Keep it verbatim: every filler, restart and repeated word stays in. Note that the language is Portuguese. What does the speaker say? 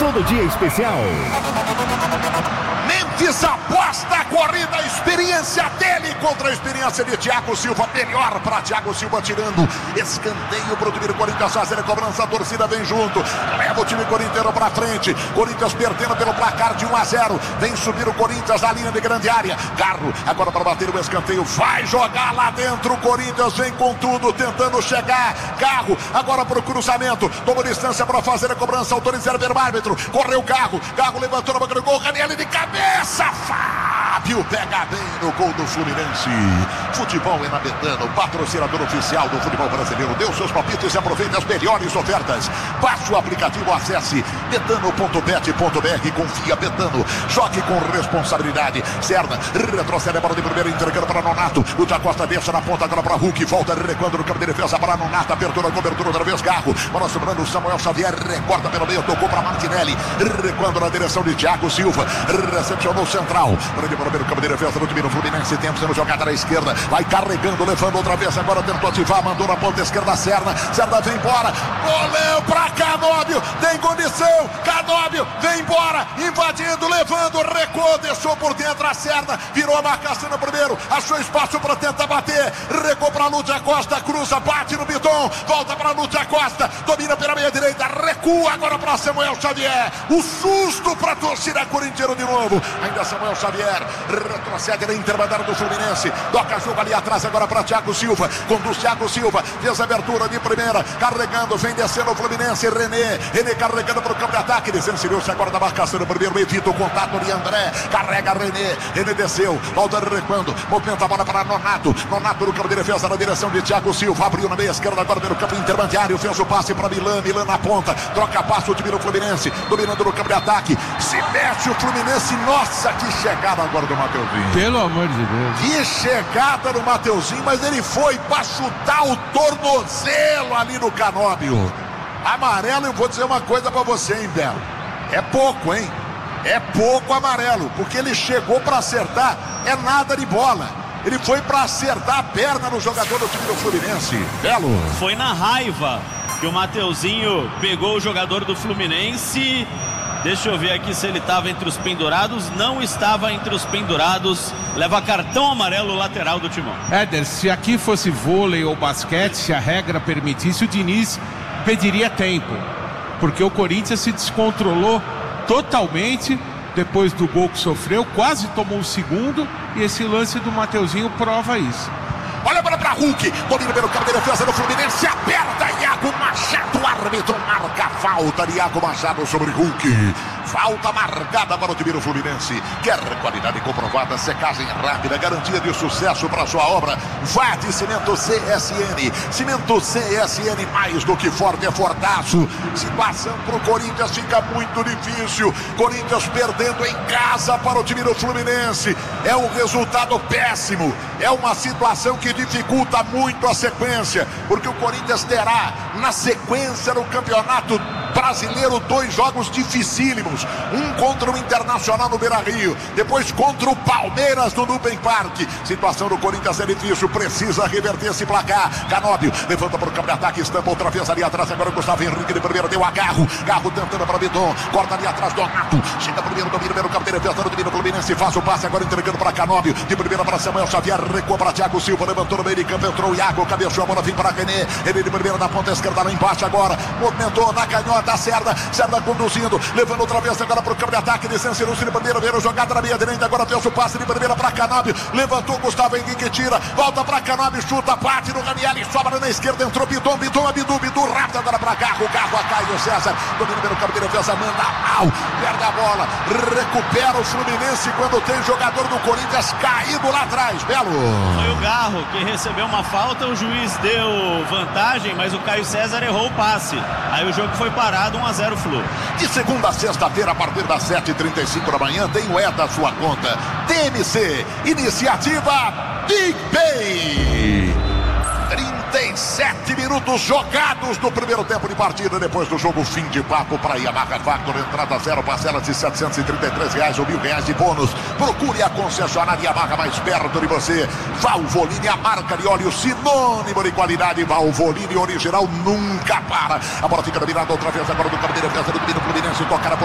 todo dia é especial. Memphis aposta a corrida, a experiência dele contra a experiência de Thiago Silva. Melhor para Thiago Silva, tirando escanteio para o time do Corinthians. Fazer a cobrança, a torcida vem junto, leva o time corintiano para frente. Corinthians perdendo pelo placar de um a zero. Vem subir o Corinthians na linha de grande área. Carro agora para bater o escanteio, vai jogar lá dentro. O Corinthians vem com tudo, tentando chegar. Carro agora para o cruzamento, toma distância para fazer a cobrança, autorizar pelo árbitro. Correu o Carro, Carro levantou na boca do gol, Ranieri de cabeça, Fábio pega bem no gol do Fluminense. Futebol é na Betano, patrocinador oficial do futebol brasileiro. Dê os seus palpites e aproveite as melhores ofertas. Baixe o aplicativo, acesse betano ponto bet ponto br. Confia, Betano, jogue com responsabilidade. Serna retrocede a bola de primeiro, entregando para Nonato. O da Costa deixa na ponta agora para Hulk, volta recuando no campo de defesa para Nonato, abertura, cobertura outra vez, Carro. Bola sobrando, o Samuel Xavier recorta pelo meio, tocou para Martinelli, recuando na direção de Thiago Silva, recepcionou o central, grande bola pelo campo de defesa do time do Fluminense, tempo sendo jogada na esquerda, vai carregando, levando outra vez, agora tentou ativar, mandou na ponta esquerda, Serna, Serna vem embora, goleiro para Canóbio, tem condição, Canóbio vem embora, invadindo, levando, recuou, deixou por dentro a Serna, virou a marcação no primeiro, achou espaço para tentar bater, recuou para Lúcia Costa, cruza, bate no Bidon, volta para Lúcia Costa, domina pela meia direita, recua agora para Samuel Xavier, o susto para a torcida corintiana de novo, ainda Samuel Xavier, retrocede na intermediária do Fluminense, toca jogo ali atrás agora para Thiago Silva, conduz Thiago Silva, fez a abertura de primeira, carregando, vem descendo o Fluminense, René, René carregando para o campo de ataque, desensinou-se agora da marcação no primeiro, evita o contato de André, carrega René, René desceu, volta recuando, movimenta a bola para Nonato, Nonato no campo de defesa na direção de Thiago Silva, abriu na meia esquerda agora pelo campo intermediário, fez o passe para Milan, Milan na ponta, troca passo o time do Fluminense, dominando no campo de ataque, se mexe o Fluminense, nossa, que chegada agora do Mateuzinho. Pelo amor de Deus. Que chegada do Mateuzinho, mas ele foi para chutar o tornozelo ali no Canóbio. Amarelo, eu vou dizer uma coisa para você, hein, Belo? É pouco, hein? É pouco amarelo, porque ele chegou para acertar, é nada de bola. Ele foi para acertar a perna no jogador do time do Fluminense. Belo. Foi na raiva que o Mateuzinho pegou o jogador do Fluminense. Deixa eu ver aqui se ele estava entre os pendurados. Não estava entre os pendurados. Leva cartão amarelo o lateral do Timão. Éder, se aqui fosse vôlei ou basquete, se a regra permitisse, o Diniz pediria tempo. Porque o Corinthians se descontrolou totalmente depois do gol que sofreu. Quase tomou o segundo. E esse lance do Mateuzinho prova isso. Olha a bola para Hulk, domina pelo campo de defesa do Fluminense, aperta Iago Machado, o árbitro marca a falta de Iago Machado sobre Hulk. Falta marcada para o time do Fluminense. Quer qualidade comprovada, secagem rápida, garantia de sucesso para sua obra. Vá de Cimento C S N. Cimento C S N, mais do que forte, é fortaço. Situação para o Corinthians fica muito difícil. Corinthians perdendo em casa para o time do Fluminense. É um resultado péssimo. É uma situação que dificulta muito a sequência, porque o Corinthians terá na sequência no Campeonato Brasileiro dois jogos dificílimos, um contra o Internacional no Beira-Rio, depois contra o Palmeiras no Nubank Park. Situação do Corinthians é difícil, precisa reverter esse placar. Canóbio levanta para o campo de ataque, estampa outra vez ali atrás, agora o Gustavo Henrique de primeiro, deu a Garro, Garro tentando para Bidon, corta ali atrás, Donato, chega primeiro, domina pelo campo de defesa do time do Fluminense, faz o passe agora entregando para Canóbio, de primeira para Samuel Xavier, recua para Thiago Silva, levantou no meio de campo, entrou o Iago, cabeceou a bola, vem para René, ele de primeira na ponta esquerda, lá embaixo agora, movimentou na canhota, Serna, Serna conduzindo, levando outra vez agora para o campo de ataque, licenciou-se de primeira, veio jogada na meia direita, agora fez o passe de primeira para Canóbio, levantou Gustavo Henrique, tira, volta para Canóbio, chuta, bate no Ranieri, sobra na esquerda, entrou Bidon, Bidon, Bidu, Bidu, rápido agora para Garro, Garro, a Caio César, domina pelo campo de defesa, manda mal, perde a bola, recupera o Fluminense quando tem jogador do Corinthians caído lá atrás, Belo. Foi o Garro que recebeu uma falta, o juiz deu vantagem, mas o Caio César errou o passe, aí o jogo foi parado, um a zero Flu. De segunda a sexta-feira, a partir das sete e trinta e cinco da manhã, tem o E da sua conta. T M C, iniciativa Big Pay. trinta e sete minutos jogados no primeiro tempo de partida. Depois do jogo, fim de papo para Yamaha Factor. Entrada zero, parcelas de setecentos e trinta e três reais ou mil reais de bônus. Procure a concessionária Yamaha mais perto de você. Valvoline, a marca de óleo sinônimo de qualidade. Valvoline original nunca para. A bola fica dominada outra vez agora do campo de defesa do time do Fluminense. Toca na